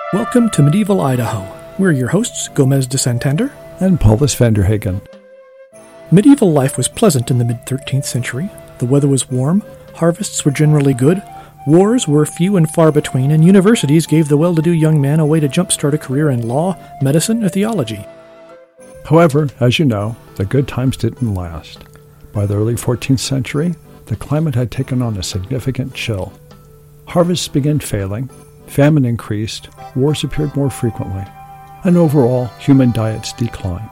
Welcome to Medieval Idaho. We're your hosts, Gomez de Santander and Paulus Vanderhagen. Medieval life was pleasant in the mid-13th century. The weather was warm, harvests were generally good, wars were few and far between, and universities gave the well-to-do young man a way to jumpstart a career in law, medicine, or theology. However, as you know, the good times didn't last. By the early 14th century, the climate had taken on a significant chill. Harvests began failing, famine increased, wars appeared more frequently, and overall, human diets declined.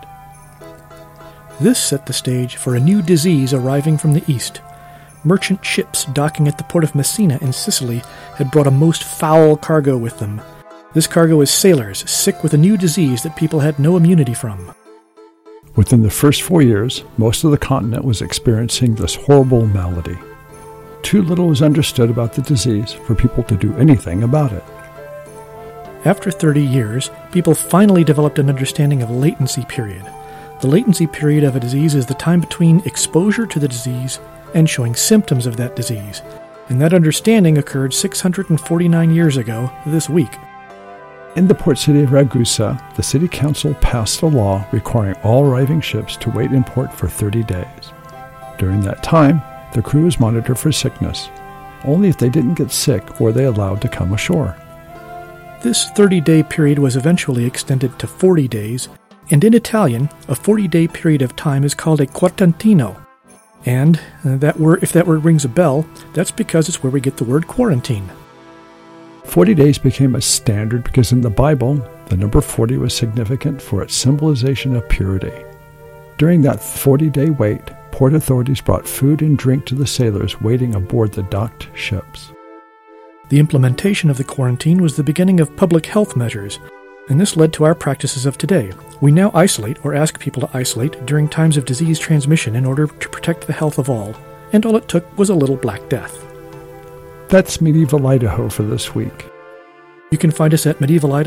This set the stage for a new disease arriving from the east. Merchant ships docking at the port of Messina in Sicily had brought a most foul cargo with them. This cargo was sailors sick with a new disease that people had no immunity from. Within the first 4 years, most of the continent was experiencing this horrible malady. Too little was understood about the disease for people to do anything about it. After 30 years, people finally developed an understanding of latency period. The latency period of a disease is the time between exposure to the disease and showing symptoms of that disease, and that understanding occurred 649 years ago this week. In the port city of Ragusa, the city council passed a law requiring all arriving ships to wait in port for 30 days. During that time, the crew was monitored for sickness. Only if they didn't get sick were they allowed to come ashore. This 30-day period was eventually extended to 40 days, and in Italian, a 40-day period of time is called a quarantino. And if that word rings a bell, that's because it's where we get the word quarantine. 40 days became a standard because in the Bible, the number 40 was significant for its symbolization of purity. During that 40-day wait, port authorities brought food and drink to the sailors waiting aboard the docked ships. The implementation of the quarantine was the beginning of public health measures, and this led to our practices of today. We now isolate or ask people to isolate during times of disease transmission in order to protect the health of all, and all it took was a little Black Death. That's Medieval Idaho for this week. You can find us at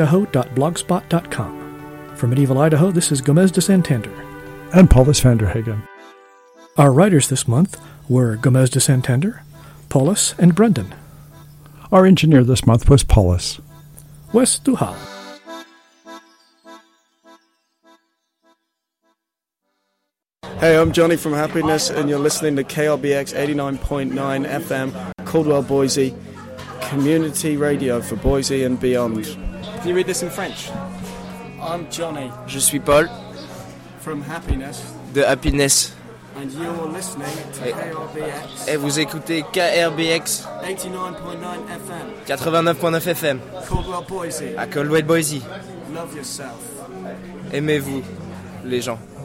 medievalidaho.blogspot.com. For Medieval Idaho, this is Gomez de Santander. And Paulus Vanderhagen. Our writers this month were Gomez de Santander, Paulus, and Brendan. Our engineer this month was Paulus. Wes Duhal. Hey, I'm Johnny from Happiness, and you're listening to KRBX 89.9 FM, Caldwell, Boise, community radio for Boise and beyond. Can you read this in French? I'm Johnny. Je suis Paul. From Happiness. De Happiness. And you're listening to KRBX. Et vous écoutez KRBX 89.9 FM. 89.9 FM. Caldwell, Boise. À Caldwell, Boise. Love yourself. Aimez-vous, les gens.